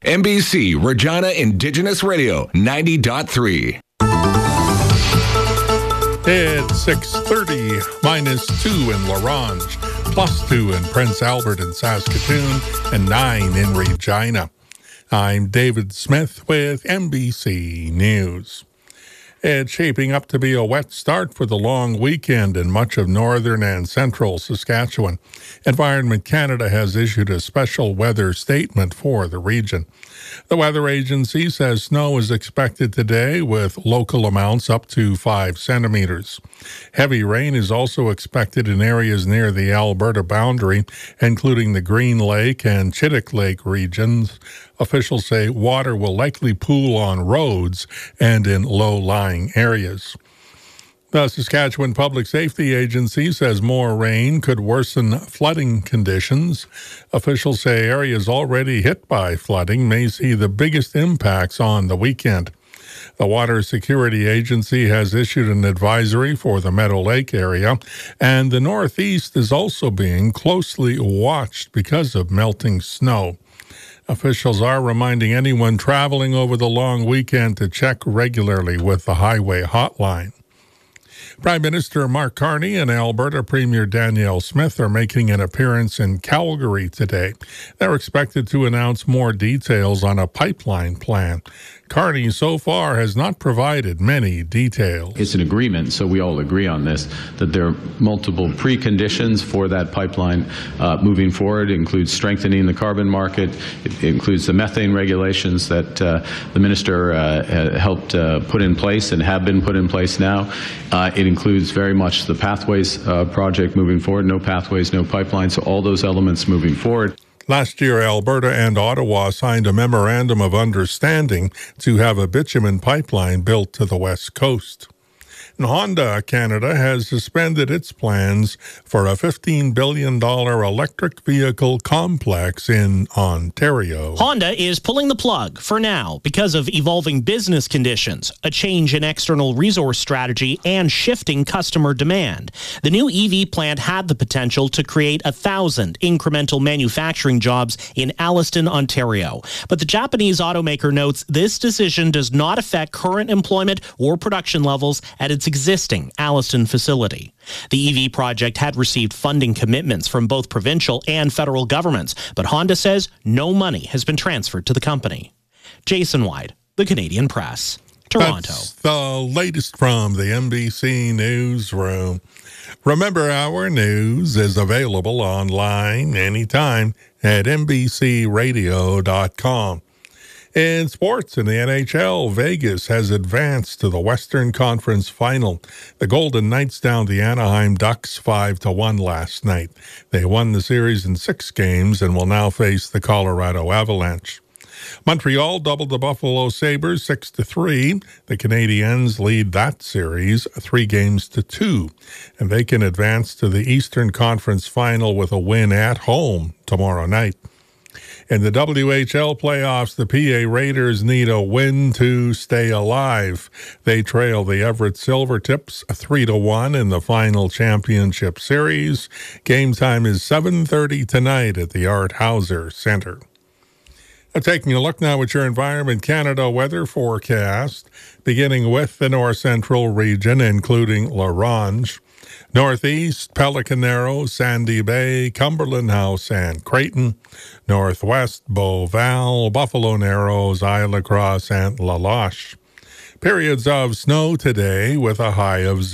NBC Regina Indigenous Radio 90.3. It's 6:30, -2 in La Ronge, +2 in Prince Albert and Saskatoon, and 9 in Regina. I'm David Smith with NBC News. It's shaping up to be a wet start for the long weekend in much of northern and central Saskatchewan. Environment Canada has issued a special weather statement for the region. The weather agency says snow is expected today with local amounts up to 5 centimeters. Heavy rain is also expected in areas near the Alberta boundary, including the Green Lake and Chittick Lake regions. Officials say water will likely pool on roads and in low-lying areas. The Saskatchewan Public Safety Agency says more rain could worsen flooding conditions. Officials say areas already hit by flooding may see the biggest impacts on the weekend. The Water Security Agency has issued an advisory for the Meadow Lake area, and the Northeast is also being closely watched because of melting snow. Officials are reminding anyone traveling over the long weekend to check regularly with the highway hotline. Prime Minister Mark Carney and Alberta Premier Danielle Smith are making an appearance in Calgary today. They're expected to announce more details on a pipeline plan. Carney so far has not provided many details. It's an agreement, so we all agree on this, that there are multiple preconditions for that pipeline moving forward. It includes strengthening the carbon market. It includes the methane regulations that the minister helped put in place and have been put in place now. It includes very much the Pathways project moving forward. No pathways, no pipeline, so all those elements moving forward. Last year, Alberta and Ottawa signed a memorandum of understanding to have a bitumen pipeline built to the west coast. And Honda Canada has suspended its plans for a $15 billion electric vehicle complex in Ontario. Honda is pulling the plug for now because of evolving business conditions, a change in external resource strategy, and shifting customer demand. The new EV plant had the potential to create 1,000 incremental manufacturing jobs in Alliston, Ontario. But the Japanese automaker notes this decision does not affect current employment or production levels at its existing Alliston facility. The EV project had received funding commitments from both provincial and federal governments, but Honda says no money has been transferred to the company. Jason White, The Canadian Press, Toronto. That's the latest from the NBC Newsroom. Remember, our news is available online anytime at NBCRadio.com. In sports, in the NHL, Vegas has advanced to the Western Conference Final. The Golden Knights downed the Anaheim Ducks 5-1 last night. They won the series in 6 games and will now face the Colorado Avalanche. Montreal doubled the Buffalo Sabres 6-3. The Canadiens lead that series 3-2, and they can advance to the Eastern Conference Final with a win at home tomorrow night. In the WHL playoffs, the PA Raiders need a win to stay alive. They trail the Everett Silvertips 3-1 in the final championship series. Game time is 7:30 tonight at the Art Hauser Center. Taking a look now at your Environment Canada weather forecast, beginning with the north central region, including La Ronge. Northeast, Pelican Narrow, Sandy Bay, Cumberland House, and Creighton. Northwest, Beauval, Buffalo Narrows, Isle La Crosse, and La Loche. Periods of snow today with a high of